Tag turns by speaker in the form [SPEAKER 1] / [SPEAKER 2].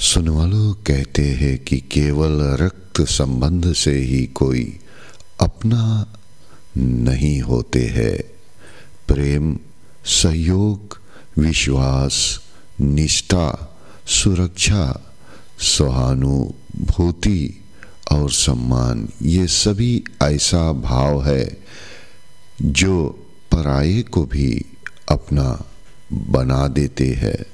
[SPEAKER 1] सुनने वालों कहते हैं कि केवल रक्त संबंध से ही कोई अपना नहीं होते हैं। प्रेम, सहयोग, विश्वास, निष्ठा, सुरक्षा, सहानुभूति और सम्मान, ये सभी ऐसा भाव है जो पराये को भी अपना बना देते हैं।